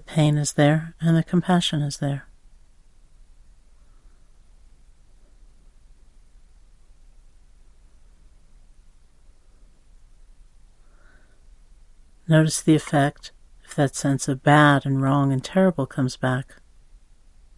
pain is there and the compassion is there. Notice the effect if that sense of bad and wrong and terrible comes back.